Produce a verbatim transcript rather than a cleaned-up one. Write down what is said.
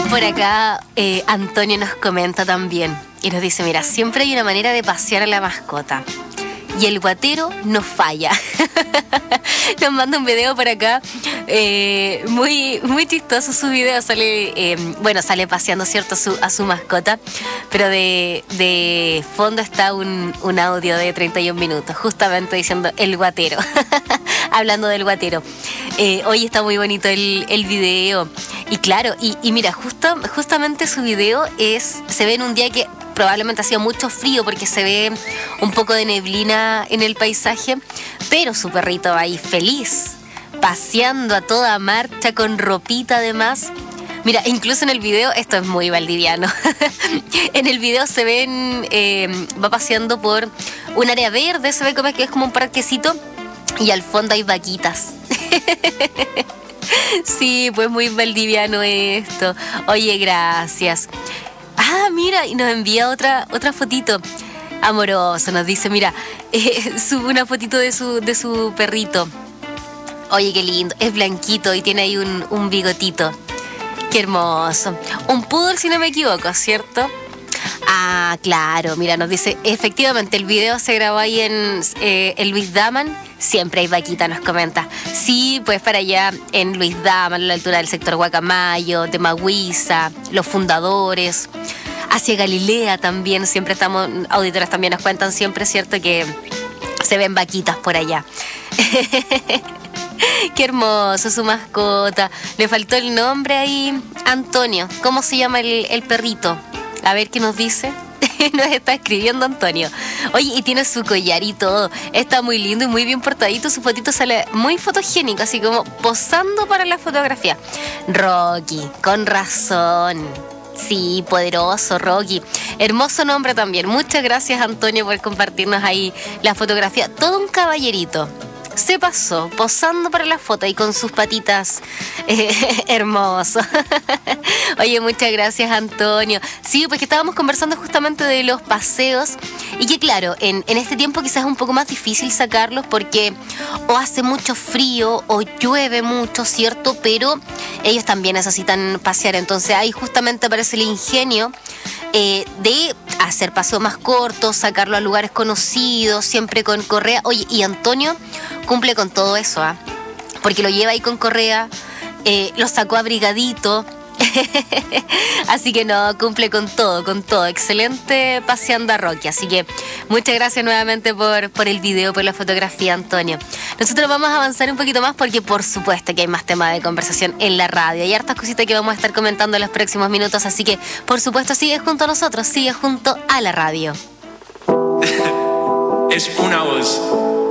Por acá eh, Antonio nos comenta también y nos dice, mira, siempre hay una manera de pasear a la mascota y el guatero no falla. Nos manda un video por acá, eh, muy, muy chistoso su video, sale, eh, bueno, sale paseando, ¿cierto?, a su, a su mascota, pero de, de fondo está un, un audio de treinta y un minutos, justamente diciendo el guatero, hablando del guatero. Eh, hoy está muy bonito el, el video, y claro, y, y mira, justo, justamente su video es, se ve en un día que probablemente ha sido mucho frío porque se ve un poco de neblina en el paisaje, pero su perrito va ahí feliz, paseando a toda marcha con ropita además. Mira, incluso en el video, esto es muy valdiviano, en el video se ven, eh, va paseando por un área verde, se ve como que es como un parquecito y al fondo hay vaquitas. Sí, pues muy valdiviano esto. Oye, gracias. Ah, mira, y nos envía otra, otra fotito. Amoroso, nos dice, mira, eh, sube una fotito de su, de su perrito. Oye, qué lindo, es blanquito y tiene ahí un, un bigotito. Qué hermoso. Un poodle, si no me equivoco, ¿cierto? Ah, claro, mira, nos dice, efectivamente, el video se grabó ahí en eh, el Luis Daman. Siempre hay vaquita, nos comenta. Sí, pues para allá en Luis Daman, a la altura del sector Guacamayo, de Maguiza, los fundadores. Hacia Galilea también, siempre estamos, auditoras también nos cuentan siempre, ¿cierto?, que se ven vaquitas por allá. Qué hermoso, su mascota. Le faltó el nombre ahí, Antonio. ¿Cómo se llama el, el perrito? A ver qué nos dice. Nos está escribiendo Antonio. Oye, y tiene su collar y todo. Está muy lindo y muy bien portadito. Su fotito sale muy fotogénico, así como posando para la fotografía. Rocky, con razón. Sí, poderoso, Rocky. Hermoso nombre también. Muchas gracias, Antonio, por compartirnos ahí la fotografía. Todo un caballerito. Se pasó, posando para la foto y con sus patitas. Eh, hermoso. Oye, muchas gracias, Antonio. Sí, pues que estábamos conversando justamente de los paseos y que claro, en, en este tiempo quizás es un poco más difícil sacarlos porque o hace mucho frío o llueve mucho, ¿cierto? Pero ellos también necesitan pasear, entonces ahí justamente aparece el ingenio eh, de hacer paseos más cortos, sacarlo a lugares conocidos, siempre con correa. Oye, y Antonio cumple con todo eso, ¿ah? ¿eh? Porque lo lleva ahí con correa, eh, lo sacó abrigadito. Así que no, cumple con todo, con todo. Excelente paseando a Rocky. Así que muchas gracias nuevamente por, por el video, por la fotografía, Antonio. Nosotros vamos a avanzar un poquito más porque por supuesto que hay más temas de conversación en la radio. Hay hartas cositas que vamos a estar comentando en los próximos minutos. Así que por supuesto sigue junto a nosotros, sigue junto a la radio. Es una voz.